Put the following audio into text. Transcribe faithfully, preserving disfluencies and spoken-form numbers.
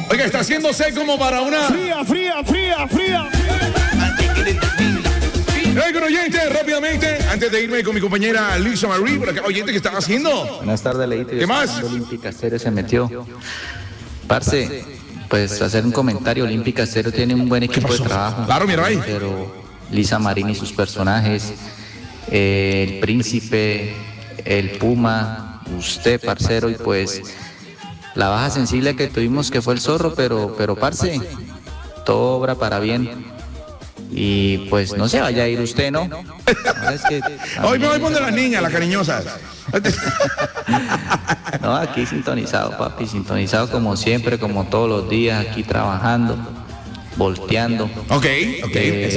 Oiga, está haciéndose como para una... Fría, fría, fría, fría. Hey, oyente, rápidamente, antes de irme con mi compañera Lisa Marie, por acá, oyente, ¿qué están haciendo? Buenas tardes, Leito. ¿Qué más? Olímpica Estéreo se metió. Parce, pues hacer un comentario. Olímpica Estéreo tiene un buen equipo de trabajo. Claro, mira ahí. Pero Lisa Marín y sus personajes, eh, el príncipe, el Puma, usted, parcero, y pues la baja sensible que tuvimos que fue el zorro, pero, pero parce, todo obra para bien. Y pues no se vaya a ir usted, ¿no? Es que hoy me voy a poner las niñas, las cariñosas. No, aquí sintonizado, papi, sintonizado como siempre, como todos los días, aquí trabajando, volteando. Ok, ok, eh,